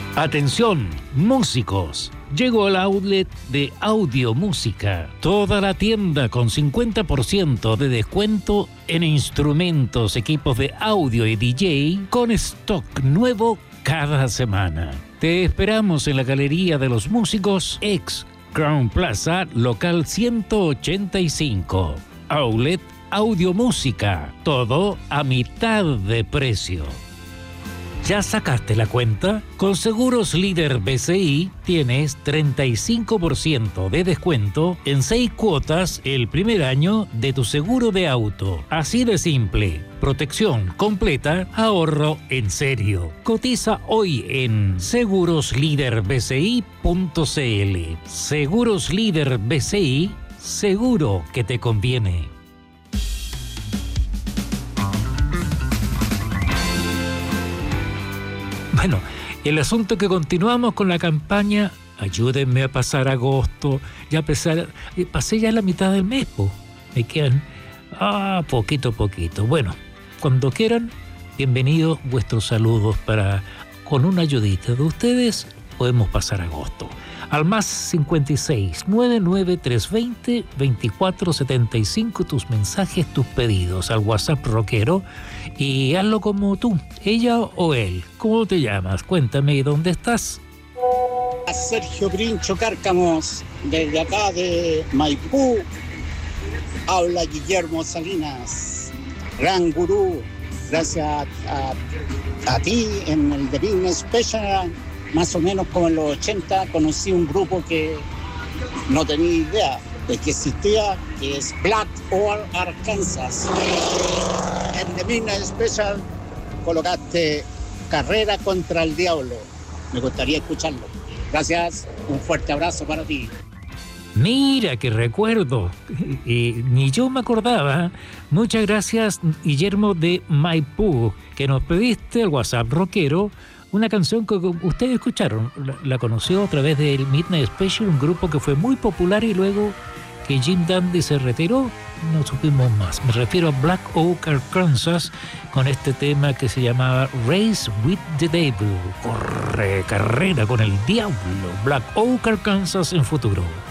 Atención, músicos. Llegó al outlet de Audio Música. Toda la tienda con 50% de descuento en instrumentos, equipos de audio y DJ con stock nuevo cada semana. Te esperamos en la Galería de los Músicos, ex Crown Plaza, local 185. Outlet Audio Música. Todo a mitad de precio. ¿Ya sacaste la cuenta? Con Seguros Líder BCI tienes 35% de descuento en 6 cuotas el primer año de tu seguro de auto. Así de simple. Protección completa, ahorro en serio. Cotiza hoy en segurosliderbci.cl. Seguros Líder BCI, seguro que te conviene. Bueno, el asunto es que continuamos con la campaña Ayúdenme a pasar agosto. Pasé ya la mitad del mes, po. Me quedan poquito a poquito. Bueno, cuando quieran, bienvenidos vuestros saludos con una ayudita de ustedes, podemos pasar agosto. Al más 56 99 320 2475 tus mensajes, tus pedidos al WhatsApp rockero y hazlo como tú, ella o él. ¿Cómo te llamas? Cuéntame, ¿y dónde estás? Sergio Grincho Cárcamos, desde acá de Maipú. Habla Guillermo Salinas, gran gurú. Gracias a ti en el The Business Special. Más o menos como en los 80 conocí un grupo que no tenía idea de que existía, que es Black Oak Arkansas. En The Midnight Special colocaste Carrera contra el Diablo. Me gustaría escucharlo. Gracias, un fuerte abrazo para ti. Mira, qué recuerdo. Ni yo me acordaba. Muchas gracias, Guillermo de Maipú, que nos pediste el WhatsApp rockero. Una canción que ustedes escucharon, la conoció a través del Midnight Special, un grupo que fue muy popular y luego que Jim Dandy se retiró, no supimos más. Me refiero a Black Oak Arkansas con este tema que se llamaba Race with the Devil, carrera con el diablo. Black Oak Arkansas en futuro.